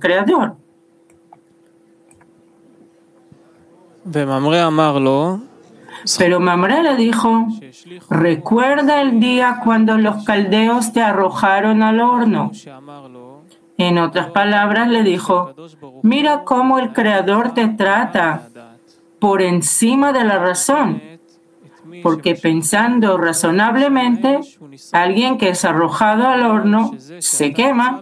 Creador. Pero Mamre le dijo: recuerda el día cuando los caldeos te arrojaron al horno. En otras palabras, le dijo: mira cómo el Creador te trata por encima de la razón, porque pensando razonablemente, alguien que es arrojado al horno se quema,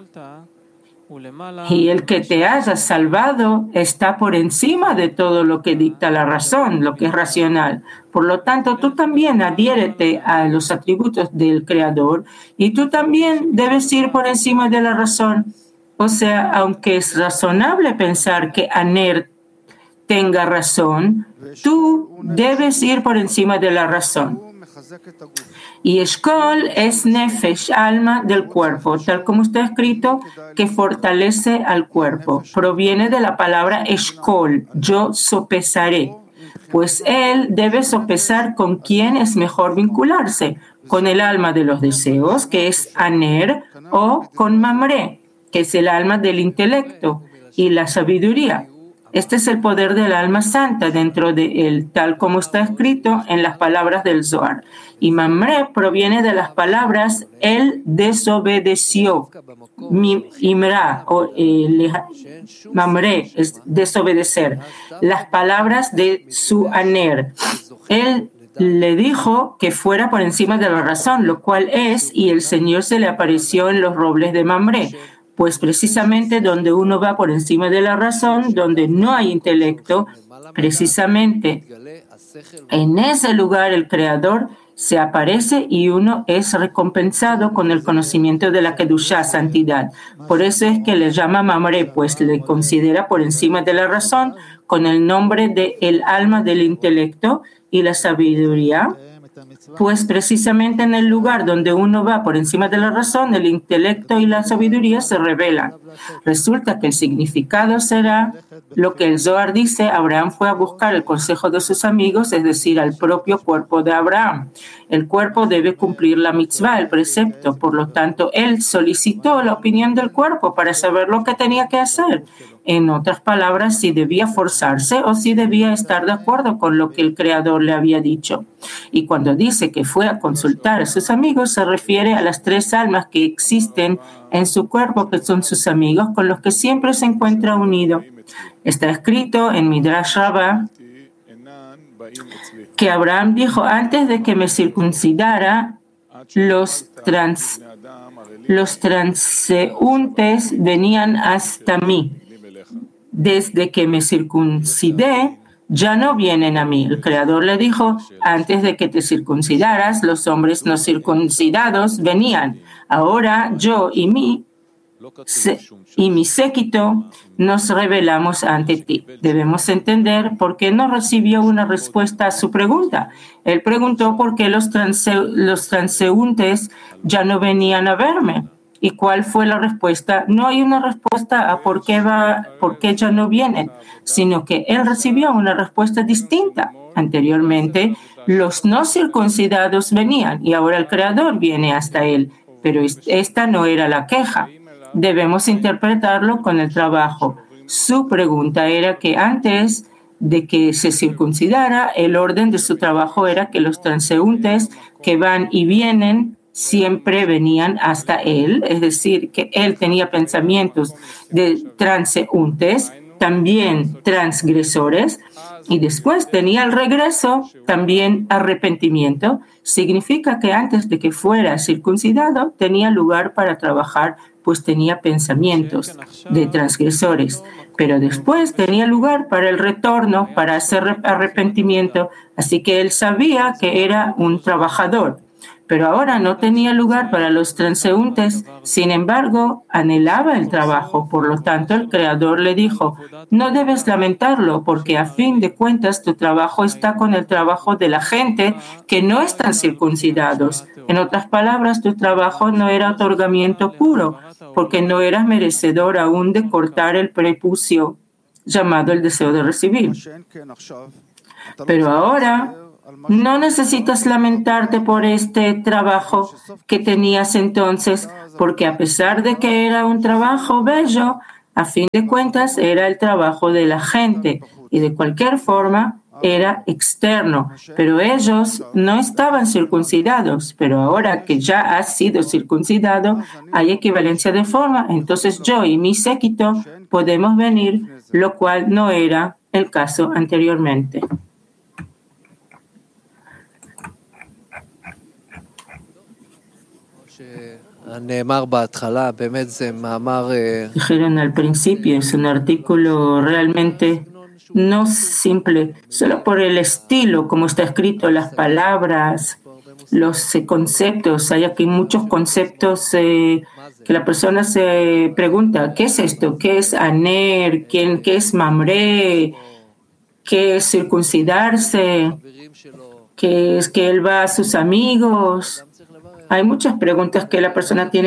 y el que te haya salvado está por encima de todo lo que dicta la razón, lo que es racional. Por lo tanto, tú también adhiérete a los atributos del Creador y tú también debes ir por encima de la razón. O sea, aunque es razonable pensar que Aner tenga razón, tú debes ir por encima de la razón. Y Eshkol es Nefesh, alma del cuerpo, tal como está escrito, que fortalece al cuerpo. Proviene de la palabra Eshkol, yo sopesaré. Pues él debe sopesar con quién es mejor vincularse, con el alma de los deseos, que es Aner, o con Mamre, que es el alma del intelecto y la sabiduría. Este es el poder del alma santa dentro de él, tal como está escrito en las palabras del Zohar. Y Mamre proviene de las palabras él desobedeció. Imra o Mamre es desobedecer. Las palabras de su Aner. Él le dijo que fuera por encima de la razón, lo cual es, y el Señor se le apareció en los robles de Mamre. Pues precisamente donde uno va por encima de la razón, donde no hay intelecto, precisamente en ese lugar el Creador se aparece y uno es recompensado con el conocimiento de la Kedushá, santidad. Por eso es que le llama Mamre, pues le considera por encima de la razón con el nombre de el alma del intelecto y la sabiduría. Pues precisamente en el lugar donde uno va por encima de la razón, el intelecto y la sabiduría se revelan. Resulta que el significado será lo que el Zohar dice: Abraham fue a buscar el consejo de sus amigos, es decir, al propio cuerpo de Abraham. El cuerpo debe cumplir la mitzvah, el precepto. Por lo tanto, él solicitó la opinión del cuerpo para saber lo que tenía que hacer. En otras palabras, si debía forzarse o si debía estar de acuerdo con lo que el Creador le había dicho. Y cuando dice que fue a consultar a sus amigos, se refiere a las tres almas que existen en su cuerpo, que son sus amigos, con los que siempre se encuentra unido. Está escrito en Midrash Rabbah que Abraham dijo: antes de que me circuncidara, los transeúntes venían hasta mí. Desde que me circuncidé, ya no vienen a mí. El Creador le dijo: antes de que te circuncidaras, los hombres no circuncidados venían. Ahora yo y mi séquito nos revelamos ante ti. Debemos entender por qué no recibió una respuesta a su pregunta. Él preguntó por qué los transeúntes ya no venían a verme. ¿Y cuál fue la respuesta? No hay una respuesta a por qué ya no vienen, sino que él recibió una respuesta distinta. Anteriormente, los no circuncidados venían y ahora el Creador viene hasta él, pero esta no era la queja. Debemos interpretarlo con el trabajo. Su pregunta era que antes de que se circuncidara, el orden de su trabajo era que los transeúntes que van y vienen siempre venían hasta él, es decir, que él tenía pensamientos de transeúntes, también transgresores, y después tenía el regreso, también arrepentimiento. Significa que antes de que fuera circuncidado tenía lugar para trabajar, pues tenía pensamientos de transgresores, pero después tenía lugar para el retorno, para hacer arrepentimiento, así que él sabía que era un trabajador. Pero ahora no tenía lugar para los transeúntes, sin embargo, anhelaba el trabajo. Por lo tanto, el Creador le dijo: no debes lamentarlo, porque a fin de cuentas tu trabajo está con el trabajo de la gente que no están circuncidados. En otras palabras, tu trabajo no era otorgamiento puro, porque no eras merecedor aún de cortar el prepucio, llamado el deseo de recibir. Pero ahora no necesitas lamentarte por este trabajo que tenías entonces, porque a pesar de que era un trabajo bello, A fin de cuentas, era el trabajo de la gente y de cualquier forma era externo, pero ellos no estaban circuncidados, pero ahora que ya has sido circuncidado, hay equivalencia de forma, entonces yo y mi séquito podemos venir, lo cual no era el caso anteriormente. Dijeron al principio, es un artículo realmente no simple, solo por el estilo, como está escrito, las palabras, los conceptos. Hay aquí muchos conceptos que la persona se pregunta, ¿qué es esto? ¿Qué es aner? ¿Qué es mamre? ¿Qué es circuncidarse? ¿Qué es que él va a sus amigos? Hay muchas preguntas que la persona tiene